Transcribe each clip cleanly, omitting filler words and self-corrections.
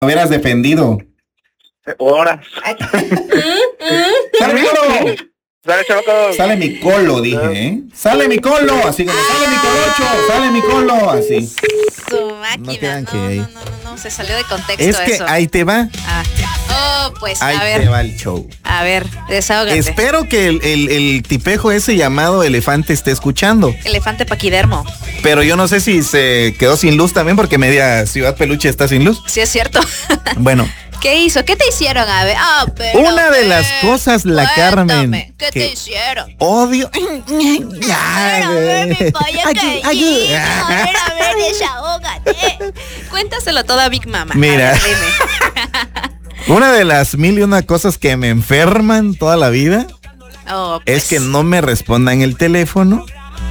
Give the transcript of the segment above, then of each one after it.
hubieras defendido. Horas. ¡Sale mi colo! Sale, chavaco. Sale mi colo, dije, ¿eh? ¡Sale mi colo! Así como, ¡sale mi colocho! ¡Sale mi colo! Así. Su máquina. No, se salió de contexto es que eso. ahí te va. Pues ahí a ver. te va el show. A ver, desahógate. Espero que el tipejo ese llamado elefante esté escuchando. Elefante paquidermo. Pero yo no sé si se quedó sin luz también porque media Ciudad Peluche está sin luz. Sí, es cierto. Bueno. ¿Qué hizo? ¿Qué te hicieron? A ver. Una de las cosas, la Carmen. ¿Qué te hicieron? Odio. A ver, mi pollo cariño. A ver, desahógate. Cuéntaselo toda Big Mama. Mira. A ver, dime. Una de las 1001 cosas que me enferman toda la vida es que no me respondan el teléfono.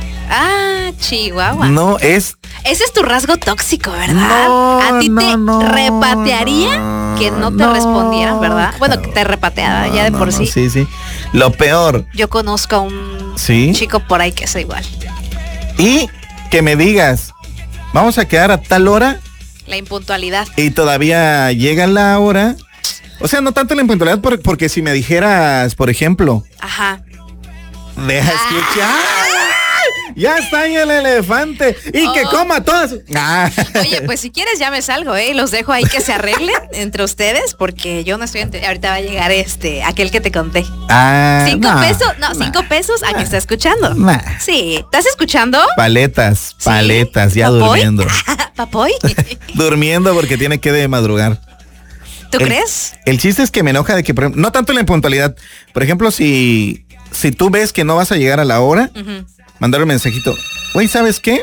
Chihuahua. No es. Ese es tu rasgo tóxico, ¿verdad? No, a ti te repatearía que no te respondieran, ¿verdad? Bueno, que te repateara ya de por sí. Sí. Lo peor. Yo conozco a un chico por ahí que es igual. Y que me digas, vamos a quedar a tal hora. La impuntualidad. Y todavía llega la hora. O sea, no tanto la impuntualidad porque si me dijeras, por ejemplo. Ajá. Deja escuchar. Ya está ahí el elefante. Y que coma todas. Oye, pues si quieres ya me salgo, y los dejo ahí que se arreglen entre ustedes, porque yo no estoy ahorita va a llegar aquel que te conté. 5 pesos, 5 pesos a que está escuchando. Sí, ¿estás escuchando? Paletas, ya ¿Papoy? Durmiendo. ¿Papoy? Durmiendo porque tiene que de madrugar. ¿Tú crees? El chiste es que me enoja de que, no tanto la impuntualidad. Por ejemplo, si tú ves que no vas a llegar a la hora, mandar un mensajito. Güey, ¿sabes qué?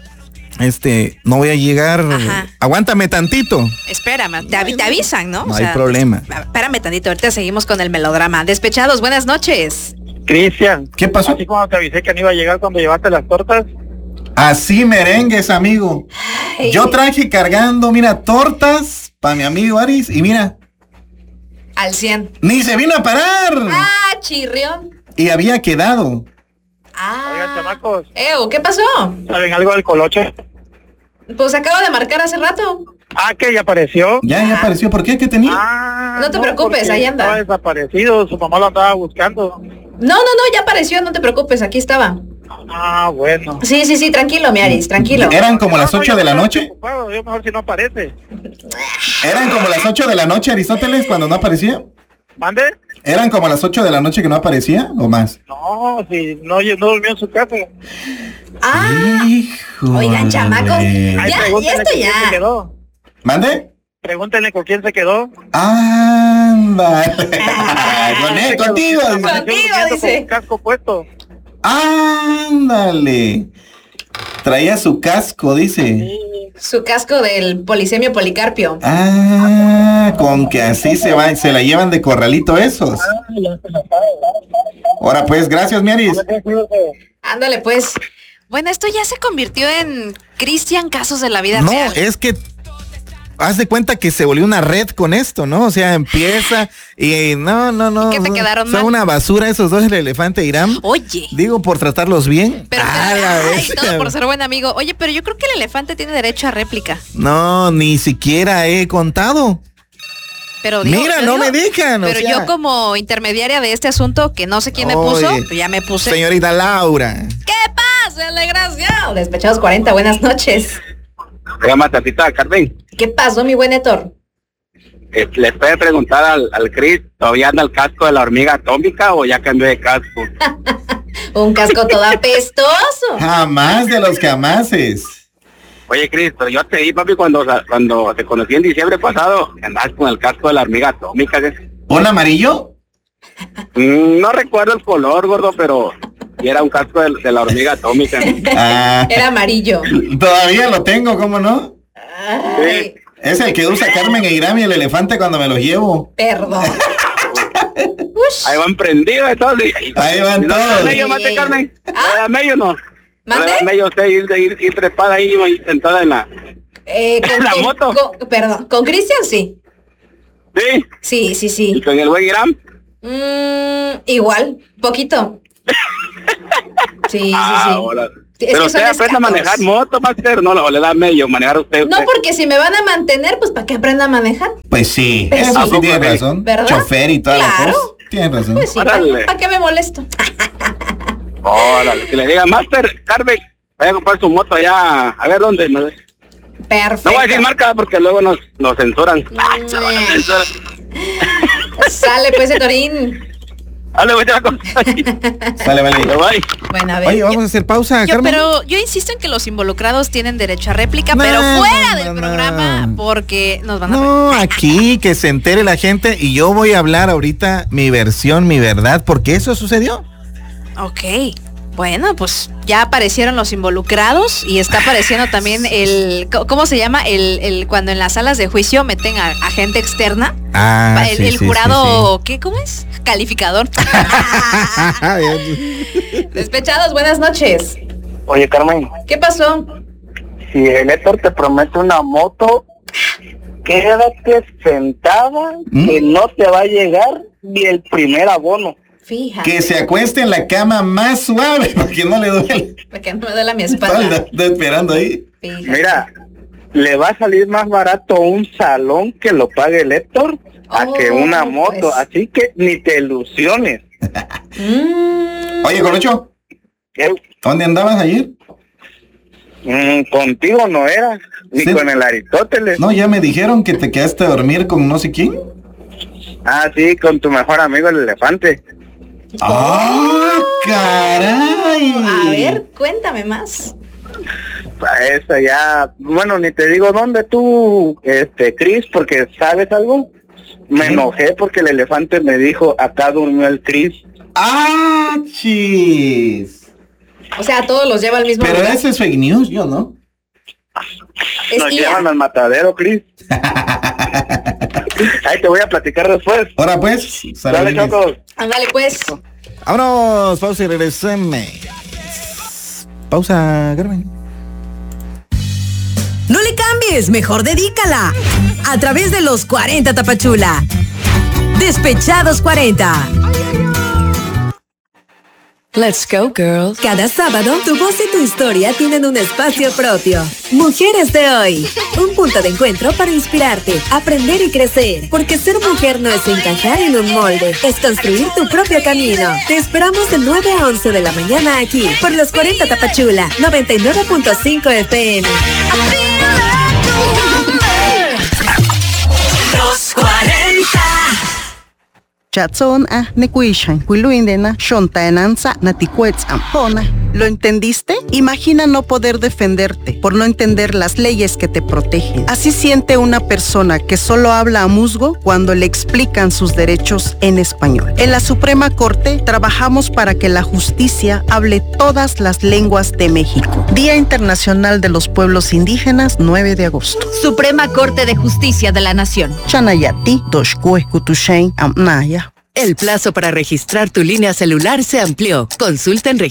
No voy a llegar. Ajá. Aguántame tantito. Espérame, te avisan, ¿no? No hay problema. Espérame tantito, ahorita seguimos con el melodrama. Despechados, buenas noches. Cristian. ¿Qué pasó? Así como te avisé que no iba a llegar cuando llevaste las tortas. Así merengues, amigo. Ay. Yo traje cargando, mira, tortas para mi amigo Aris y mira. Al 100. Ni se vino a parar. Chirrión. Y había quedado. Oigan, chamacos. ¿Qué pasó? ¿Saben algo del coloche? Pues acabo de marcar hace rato. Que ya apareció. Ya apareció. ¿Por qué? ¿Qué tenía? No te preocupes, ahí anda. Estaba desaparecido, su mamá lo andaba buscando. No, ya apareció, no te preocupes, aquí estaba. Bueno. Sí, tranquilo, mi Aris, tranquilo. ¿Eran como las 8 de la noche? Ocupado, yo mejor si no aparece. ¿Eran como las 8 de la noche, Aristóteles, cuando no aparecía? ¿Mande? ¿Eran como las 8 de la noche que no aparecía o más? No, si no durmió en su casa. Híjole. Oigan, chamacos, ya esto ya. ¿Mande? Pregúntenle con quién se quedó. Anda. Contigo. Contigo, dice. Con casco puesto. Ándale. Traía su casco, dice. Su casco del polisemio Policarpio. Con que así se la llevan de corralito esos. Ahora pues, gracias, Miaris. Ándale pues. Bueno, esto ya se convirtió en Cristian Casos de la Vida Real. No, es que haz de cuenta que se volvió una red con esto, ¿no? O sea, empieza y no. ¿Qué te quedaron mal? Son una basura esos dos, el elefante Irán. Oye. Digo, por tratarlos bien. Pero todo por ser buen amigo. Oye, pero yo creo que el elefante tiene derecho a réplica. No, ni siquiera he contado. Pero mira, no me dejan. Pero yo como intermediaria de este asunto, que no sé quién me puso, pues ya me puse. Señorita Laura. ¿Qué pasa, el desgraciado? Despechados 40, buenas noches. Llama tatita, Carmen. ¿Qué pasó, mi buen Héctor? ¿Le puede preguntar al Cris, todavía anda el casco de la hormiga atómica o ya cambió de casco? Un casco todo apestoso. Jamás de los jamases. Oye, Cris, pero yo te di, papi, cuando te conocí en diciembre pasado, andabas con el casco de la hormiga atómica. ¿Un amarillo? No recuerdo el color, gordo, pero era un casco de la hormiga atómica. Era amarillo. Todavía lo tengo, ¿cómo no? Sí. Es el que usa Carmen e Irán y el elefante cuando me los llevo. Perdón. Ahí van prendidos entonces. Ahí van todos. ¿Medio mate, Carmen? ¿Medio no? ¿Mande? Medio usted ir trepada ahí y sentada en la moto. Perdón, ¿con Cristian sí? ¿Sí? Sí. ¿Y con el buen Irán? Igual, poquito. Sí. Ahora, Pero usted aprende a manejar moto, Master. No, le da medio manejar a usted. No, porque si me van a mantener, pues ¿para qué aprenda a manejar? Pues sí, Pero eso sí. sí tiene razón. ¿Verdad? Chofer y todas las Claro. cosas. Tienes razón. Pues sí, ¿para qué me molesto? Órale, que le diga, Master, Carmen, vaya a comprar su moto allá. A ver dónde. Perfecto. No voy a decir marca porque luego nos censuran. Sale pues, Torín. Dale, voy a contar. Vale. Bueno, a ver. Oye, vamos a hacer pausa, Carmen. Pero yo insisto en que los involucrados tienen derecho a réplica, No, pero fuera del no. programa, porque nos van a... No, aquí que se entere la gente y yo voy a hablar ahorita mi versión, mi verdad, porque eso sucedió. Ok, bueno, pues ya aparecieron los involucrados y está apareciendo también ¿cómo se llama? El cuando en las salas de juicio meten a gente externa. Ah, El jurado, ¿qué? ¿Cómo es? Calificador. Despechados, buenas noches. Oye, Carmen, ¿Qué pasó? si el Héctor te promete una moto, quédate sentada, que no te va a llegar ni el primer abono. Fíjate. Que se acueste en la cama más suave para que no le duele. Para que no me duele mi espalda. Está esperando ahí. Fíjate. Mira, le va a salir más barato un salón que lo pague el Héctor a que una moto, pues. así que ni te ilusiones. Oye, Colocho, ¿Qué? ¿dónde andabas ayer? Contigo no era, ni Sí. con el Aristóteles. No, ya me dijeron que te quedaste a dormir con no sé quién. Ah, sí, con tu mejor amigo el elefante. ¡Ah, caray! A ver, cuéntame más. Eso ya, bueno, ni te digo dónde tú, Cris, porque ¿sabes algo? Me enojé porque el elefante me dijo, acá durmió el Cris. ¡Ah, chis! O sea, todos los lleva al mismo Pero lugar. ese es fake news, yo no. Nos IA. llevan al matadero, Cris. Ahí te voy a platicar después. Ahora pues, Dale, chocos. Ándale pues. vámonos, pausa y regresemos. Pausa, Carmen. No le cambies, mejor dedícala. A través de los 40 Tapachula. Despechados 40. Let's go, girls. Cada sábado, tu voz y tu historia tienen un espacio propio. Mujeres de hoy. Un punto de encuentro para inspirarte, aprender y crecer. Porque ser mujer no es encajar en un molde, es construir tu propio camino. Te esperamos de 9 a 11 de la mañana aquí, por los 40 Tapachula, 99.5 FM. Los 40. Chatson nekuishan kuiluindena shontaenanza naticuetz ampona. ¿Lo entendiste? Imagina no poder defenderte por no entender las leyes que te protegen. Así siente una persona que solo habla a musgo cuando le explican sus derechos en español. En la Suprema Corte trabajamos para que la justicia hable todas las lenguas de México. Día Internacional de los Pueblos Indígenas, 9 de agosto. Suprema Corte de Justicia de la Nación. Chanayati, Toshkue, Kutushain, Amnaya. El plazo para registrar tu línea celular se amplió. Consulta en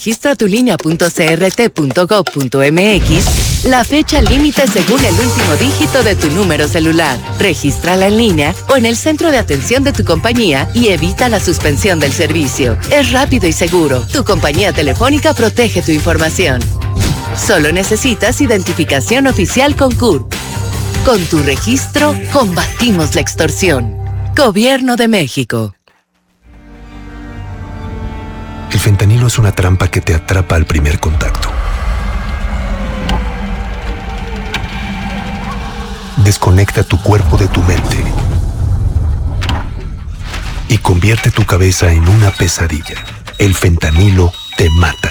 registratulinea.crt.gov.mx la fecha límite según el último dígito de tu número celular. Regístrala en línea o en el centro de atención de tu compañía y evita la suspensión del servicio. Es rápido y seguro. Tu compañía telefónica protege tu información. Solo necesitas identificación oficial con CURP. Con tu registro, combatimos la extorsión. Gobierno de México. El fentanilo es una trampa que te atrapa al primer contacto. Desconecta tu cuerpo de tu mente y convierte tu cabeza en una pesadilla. El fentanilo te mata.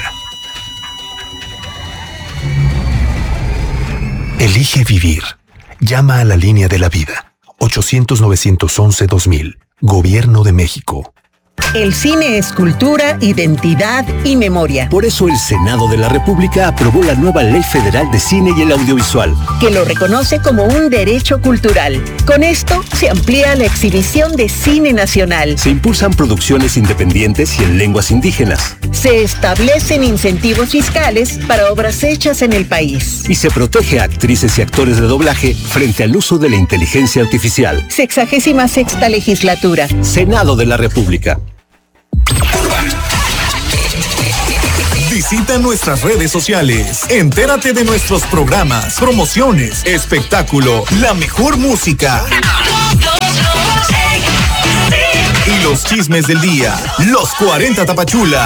Elige vivir. Llama a la línea de la vida. 800-911-2000. Gobierno de México. El cine es cultura, identidad y memoria. Por eso el Senado de la República aprobó la nueva Ley Federal de Cine y el Audiovisual, que lo reconoce como un derecho cultural. Con esto se amplía la exhibición de cine nacional. Se impulsan producciones independientes y en lenguas indígenas. Se establecen incentivos fiscales para obras hechas en el país. Y se protege a actrices y actores de doblaje frente al uso de la inteligencia artificial. 66ª legislatura. Senado de la República. Visita nuestras redes sociales. Entérate de nuestros programas, promociones, espectáculo, la mejor música y los chismes del día. Los 40 Tapachula.